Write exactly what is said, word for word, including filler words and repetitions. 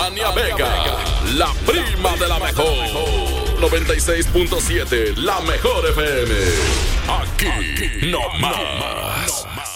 Tania Vega, la prima de la mejor. noventa y seis punto siete, la mejor F M. Aquí no más.